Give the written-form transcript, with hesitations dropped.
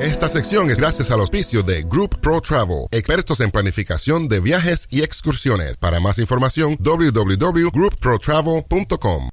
Esta sección es gracias al auspicio de Group Pro Travel, expertos en planificación de viajes y excursiones. Para más información, www.groupprotravel.com.